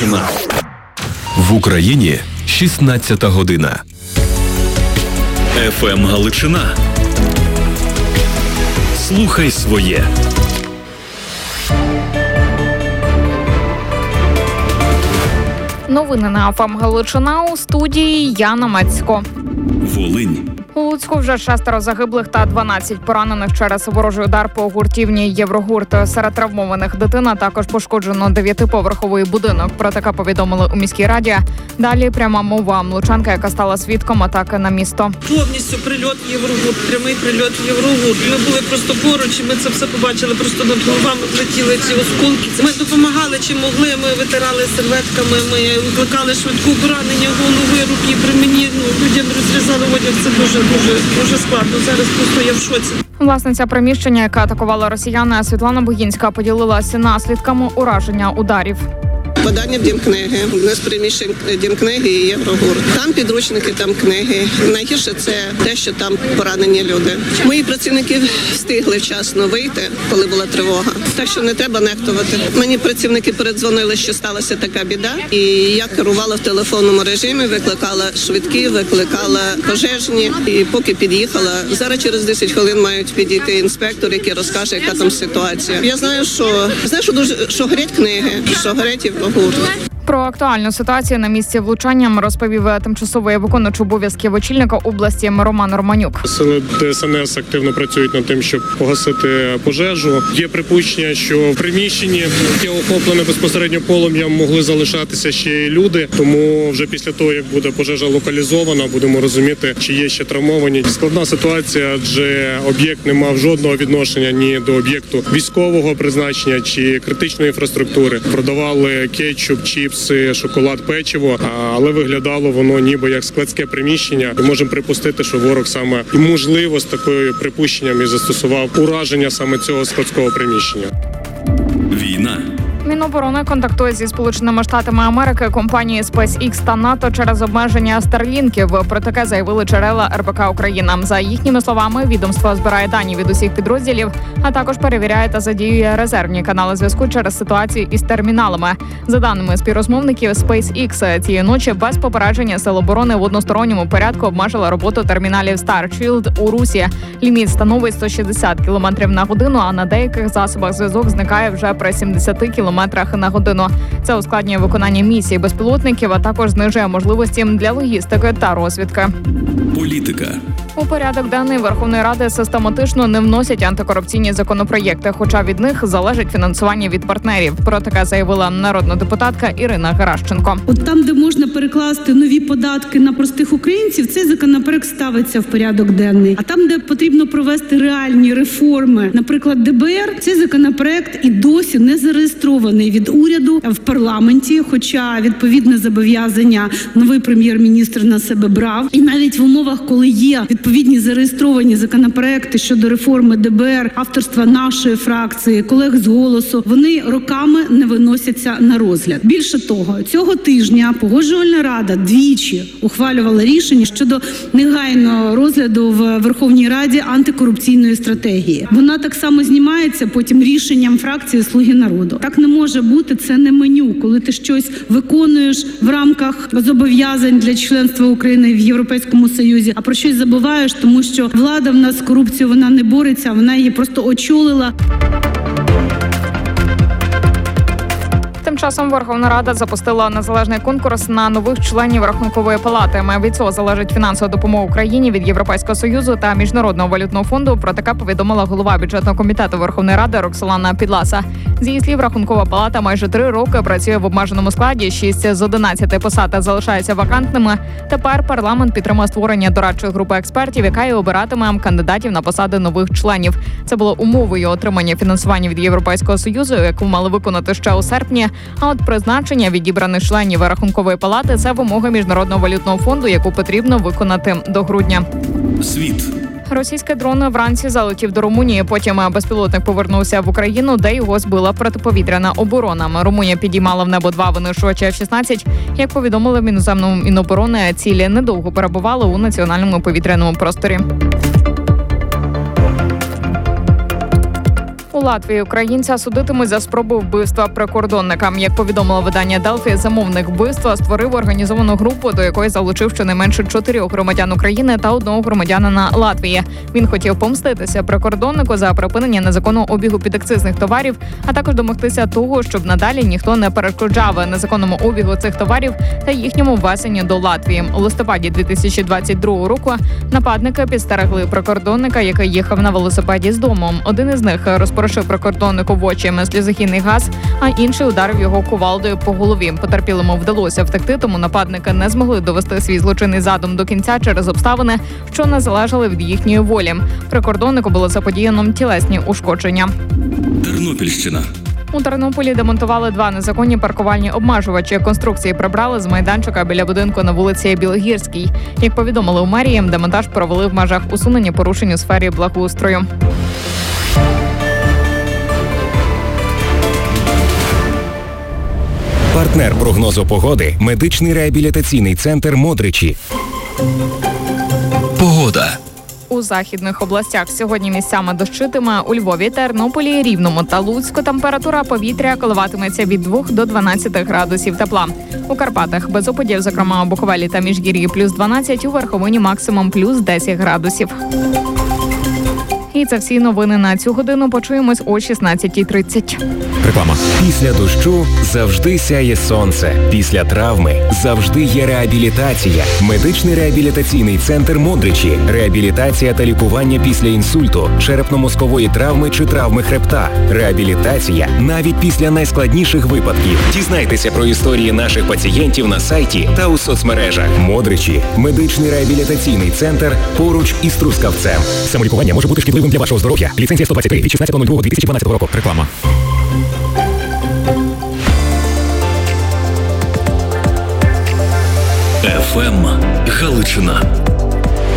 Галичина. В Україні 16 година. ФМ Галичина. Слухай своє. Новини на ФМ Галичина, у студії Яна Мацько. Волинь. У Луцьку вже 6 загиблих та 12 поранених через ворожий удар по гуртівні «Єврогурт». Серед травмованих дитина, також пошкоджено 9-поверховий будинок. Про таке повідомили у міській раді. Далі пряма мова лучанка, яка стала свідком атаки на місто. Повністю прильот «Єврогурт», прямий прильот «Єврогурт». Ми були просто поруч, і ми це все побачили, просто над головами влетіли ці осколки. Ми допомагали, чим могли, ми витирали серветками, ми викликали швидку, поранення голови, руки при мені, людям розрізали одяг, це дуже складно. Зараз просто я в шоці. Власниця приміщення, яка атакувала росіяни, Світлана Бугінська, поділилася наслідками ураження ударів. Подання в Дімкниги. У нас приміщень Дімкниги і Єврогурт. Там підручники, там книги. Найгірше це те, що там поранені люди. Мої працівники встигли вчасно вийти, коли була тривога. Так що не треба нехтувати. Мені працівники передзвонили, що сталася така біда. І я керувала в телефонному режимі, викликала швидкі, викликала пожежні. І поки під'їхала, зараз через 10 хвилин мають підійти інспектор, який розкаже, яка там ситуація. Я знаю, що горять книги, що горять Єврогурт. Про актуальну ситуацію на місці влучання розповів тимчасовий виконувач обов'язків очільника області Роман Романюк. Сили ДСНС активно працюють над тим, щоб погасити пожежу. Є припущення, що в приміщенні, яке охоплене безпосередньо полум'ям, могли залишатися ще й люди. Тому вже після того, як буде пожежа локалізована, будемо розуміти, чи є ще травмовані. Складна ситуація, адже об'єкт не мав жодного відношення ні до об'єкту військового призначення чи критичної інфраструктури. Продавали кетчуп, чіпси, шоколад, печиво, але виглядало воно ніби як складське приміщення. І можемо припустити, що ворог саме і можливо з такою припущенням і застосував ураження саме цього складського приміщення. Війна. Міноборони контактує зі Сполученими Штатами Америки, компанією SpaceX та НАТО через обмеження старлінків. Про таке заявили джерела РБК Україна. За їхніми словами, відомство збирає дані від усіх підрозділів, а також перевіряє та задіює резервні канали зв'язку через ситуацію із терміналами. За даними співрозмовників, SpaceX цієї ночі без попередження Сил оборони в односторонньому порядку обмежила роботу терміналів Starship у Русі. Ліміт становить 160 км на годину, а на деяких засобах зв'язок зникає вже при 70 км на годину. Це ускладнює виконання місій безпілотників, а також знижує можливості для логістики та розвідки. Політика. У порядок денний Верховної Ради систематично не вносять антикорупційні законопроєкти, хоча від них залежить фінансування від партнерів. Про таке заявила народна депутатка Ірина Геращенко. От там, де можна перекласти нові податки на простих українців, цей законопроект ставиться в порядок денний. А там, де потрібно провести реальні реформи, наприклад, ДБР, цей законопроект і досі не зареєстрований від уряду в парламенті, хоча відповідне зобов'язання новий прем'єр-міністр на себе брав. І навіть в умовах, коли є відповідні зареєстровані законопроекти щодо реформи ДБР, авторства нашої фракції, колег з «Голосу», вони роками не виносяться на розгляд. Більше того, цього тижня Погоджувальна рада двічі ухвалювала рішення щодо негайного розгляду в Верховній Раді антикорупційної стратегії. Вона так само знімається потім рішенням фракції «Слуги народу». Так не може бути, це не меню, коли ти щось виконуєш в рамках зобов'язань для членства України в Європейському Союзі, а про щось забуваєш, тому що влада в нас з корупцією, вона не бореться, вона її просто очолила. Тим часом Верховна Рада запустила незалежний конкурс на нових членів Рахункової палати. Від цього залежить фінансова допомога Україні від Європейського Союзу та Міжнародного валютного фонду. Про таке повідомила голова бюджетного комітету Верховної Ради Роксолана Підласа. З її слів, Рахункова палата майже 3 роки працює в обмеженому складі, 6 з 11 посад залишаються вакантними. Тепер парламент підтримує створення дорадчої групи експертів, яка і обиратиме кандидатів на посади нових членів. Це було умовою отримання фінансування від Європейського Союзу, яку мали виконати ще у серпні. А от призначення відібраних членів Рахункової палати – це вимога Міжнародного валютного фонду, яку потрібно виконати до грудня. Світ. Російський дрон вранці залетів до Румунії. Потім безпілотник повернувся в Україну, де його збила протиповітряна оборона. Румунія підіймала в небо 2 винищувачі F-16. Як повідомили в іноземному Міноборони, цілі недовго перебували у національному повітряному просторі. У Латвії українця судитимуть за спробу вбивства прикордонника. Як повідомило видання Делфі, замовник вбивства створив організовану групу, до якої залучив щонайменше 4 громадян України та 1 громадянина Латвії. Він хотів помститися прикордоннику за припинення незаконного обігу підакцизних товарів, а також домогтися того, щоб надалі ніхто не перешкоджав незаконному обігу цих товарів та їхньому ввезенню до Латвії. У листопаді 2022 року нападники підстерегли прикордонника, який їхав на велосипеді з дому. Один із них розпорошив прикордоннику в очі сльозогінний газ, а інший ударив його кувалдою по голові. Потерпілому вдалося втекти, тому нападники не змогли довести свій злочинний задум до кінця через обставини, що не залежали від їхньої волі. Прикордоннику було заподіяно тілесні ушкодження. Тернопільщина. У Тернополі демонтували 2 незаконні паркувальні обмежувачі. Конструкції прибрали з майданчика біля будинку на вулиці Білогірській. Як повідомили у мерії, демонтаж провели в межах усунення порушень у сфері благоустрою. Партнер прогнозу погоди – медичний реабілітаційний центр «Модричі». Погода. У західних областях сьогодні місцями дощитиме. У Львові, Тернополі, Рівному та Луцьку температура повітря коливатиметься від 2 до 12 градусів тепла. У Карпатах без опадів, зокрема у Буковелі та Міжгір'ї плюс 12, у Верховині максимум плюс 10 градусів. І це всі новини на цю годину. Почуємось о 16:30. Реклама. Після дощу завжди сяє сонце. Після травми завжди є реабілітація. Медичний реабілітаційний центр «Модричі». Реабілітація та лікування після інсульту, черепно-мозкової травми чи травми хребта. Реабілітація навіть після найскладніших випадків. Дізнайтеся про історії наших пацієнтів на сайті та у соцмережах. «Модричі» – медичний реабілітаційний центр поруч із Трускавцем. Самолікування може бути шкідливим для вашого здоров'я. Ліцензія 123 від 16.02.2012 року. Реклама. ФМ Галичина.